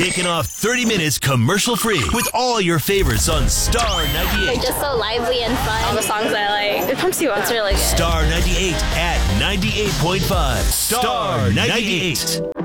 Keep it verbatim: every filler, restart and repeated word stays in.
Kicking off thirty minutes commercial-free with all your favorites on Star ninety-eight. They're just so lively and fun. All the songs I like. It pumps you up. It's really good. Star ninety-eight at ninety-eight point five. Star ninety-eight.